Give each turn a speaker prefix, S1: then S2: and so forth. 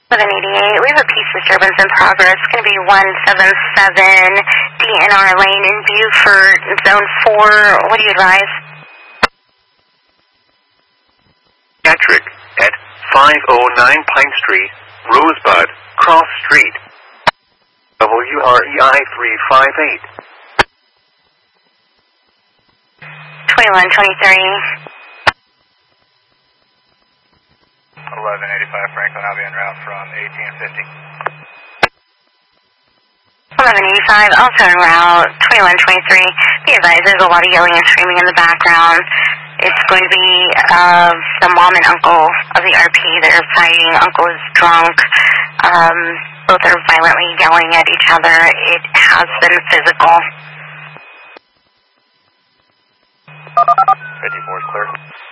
S1: 1188, we have a peace disturbance in progress. It's going to be 177 DNR Lane in Beaufort, Zone 4. What do you advise?
S2: Patrick at 509 Pine Street, Rosebud, Cross Street. WREI 358.
S1: 2123.
S3: 1185 Franklin, I'll be en route from 1850.
S1: 1185, also en route, 2123. Be advised, there's a lot of yelling and screaming in the background. It's going to be the mom and uncle of the RP that are fighting. Uncle is drunk. Both are violently yelling at each other. It has been physical.
S3: 54 is clear.